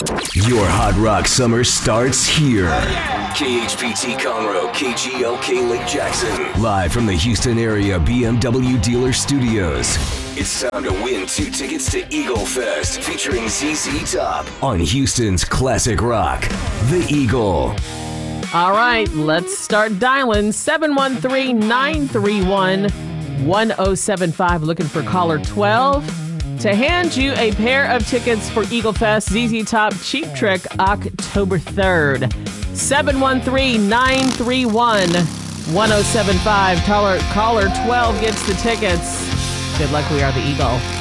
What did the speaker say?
Your Hot Rock summer starts here. KHPT Conroe, KGLK Lake Jackson. Live from the Houston area BMW dealer studios. It's time to win 2 tickets to Eagle Fest featuring ZZ Top on Houston's classic rock, The Eagle. All right, let's start dialing 713-931-1075. Looking for caller 12 to hand you a pair of tickets for Eagle Fest ZZ Top Cheap Trick October 3rd. 713-931-1075. Caller 12 gets the tickets. Good luck, we are the Eagle.